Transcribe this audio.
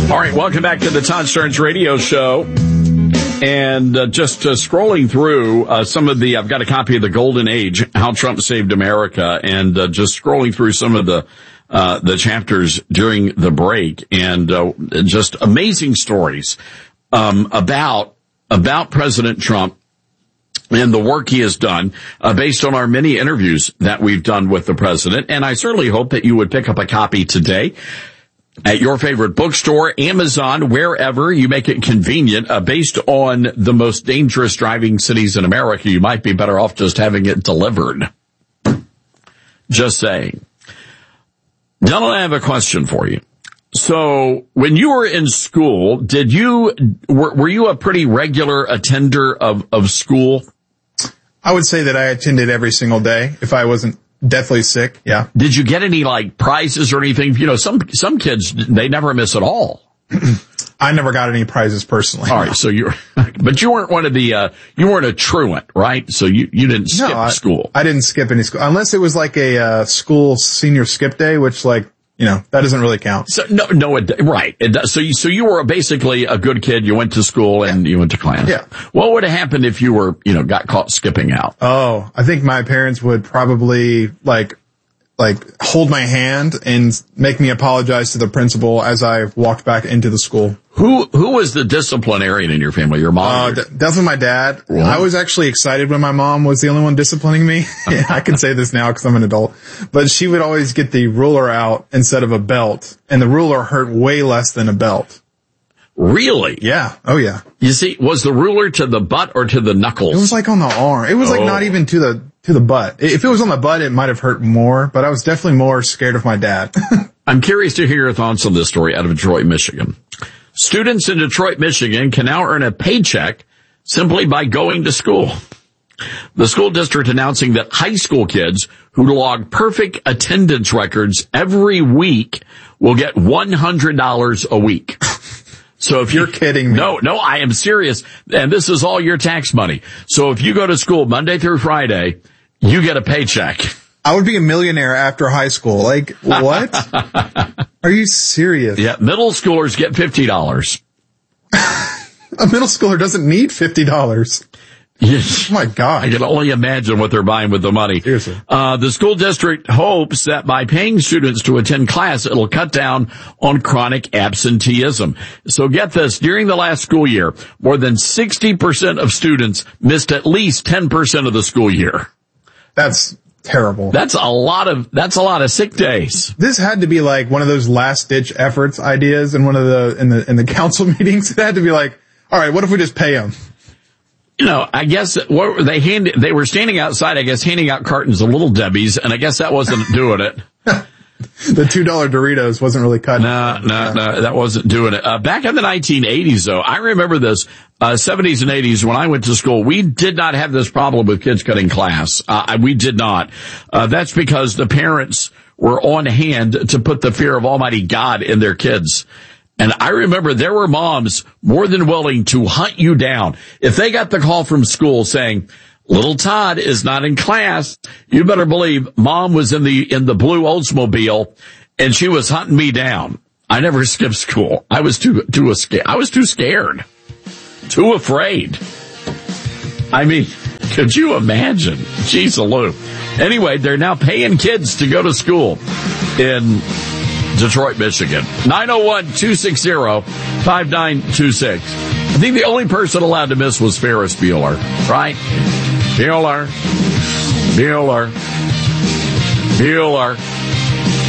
All right, welcome back to the Todd Starnes Radio Show. And just scrolling through some of the, I've got a copy of The Golden Age, How Trump Saved America, and just scrolling through some of the chapters during the break, and just amazing stories about President Trump and the work he has done based on our many interviews that we've done with the president. And I certainly hope that you would pick up a copy today at your favorite bookstore, Amazon, wherever you make it convenient. Based on the most dangerous driving cities in America, you might be better off just having it delivered. Just saying. Donald, I have a question for you. So when you were in school, were you a pretty regular attender of school? I would say that I attended every single day if I wasn't deathly sick. Yeah. Did you get any like prizes or anything? You know, some kids, they never miss at all. I never got any prizes personally. All right. So but you weren't one of the, you weren't a truant, right? So you didn't skip school. I didn't skip any school unless it was like a school senior skip day, which like, you know, that doesn't really count. So right. It does. So you were basically a good kid. You went to school and you went to class. Yeah. What would have happened if you were, got caught skipping out? Oh, I think my parents would probably like hold my hand and make me apologize to the principal as I walked back into the school. Who was the disciplinarian in your family? Your mom? Definitely my dad. What? I was actually excited when my mom was the only one disciplining me. I can say this now because I'm an adult. But she would always get the ruler out instead of a belt, and the ruler hurt way less than a belt. Really? Yeah. Oh, yeah. You see, was the ruler to the butt or to the knuckles? It was like on the arm. It was like not even to the butt. If it was on the butt, it might have hurt more, but I was definitely more scared of my dad. I'm curious to hear your thoughts on this story out of Detroit, Michigan. Students in Detroit, Michigan can now earn a paycheck simply by going to school. The school district announcing that high school kids who log perfect attendance records every week will get $100 a week. So if you're kidding me. No, I am serious. And this is all your tax money. So if you go to school Monday through Friday, you get a paycheck. I would be a millionaire after high school. Like, what? Are you serious? Yeah, middle schoolers get $50. A middle schooler doesn't need $50. Yes. Oh my God. I can only imagine what they're buying with the money. Seriously. The school district hopes that by paying students to attend class, it'll cut down on chronic absenteeism. So get this, during the last school year, more than 60% of students missed at least 10% of the school year. That's terrible. That's a lot of sick days. This had to be like one of those last ditch efforts ideas in one of in the council meetings. It had to be like, all right, what if we just pay them? I guess they were standing outside, I guess, handing out cartons of Little Debbie's, and I guess that wasn't doing it. The $2 Doritos wasn't really cutting. No, that wasn't doing it. Back in the 1980s, though, I remember this, 70s and 80s, when I went to school, we did not have this problem with kids cutting class. We did not. That's because the parents were on hand to put the fear of Almighty God in their kids. And I remember there were moms more than willing to hunt you down. If they got the call from school saying, little Todd is not in class, you better believe mom was in the blue Oldsmobile and she was hunting me down. I never skipped school. I was too scared. Too afraid. I mean, could you imagine? Jeez, Lou. Anyway, they're now paying kids to go to school in Detroit, Michigan. 901-260-5926. I think the only person allowed to miss was Ferris Bueller, right? Bueller.